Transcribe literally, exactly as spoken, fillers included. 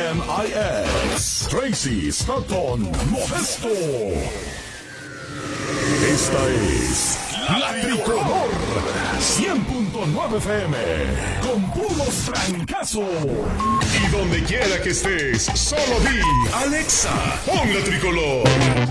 M I X, Tracy Stockton Modesto. Esta es La Tricolor cien punto nueve F M, con puros trancazos. Y donde quiera que estés, solo di Alexa, pon La Tricolor.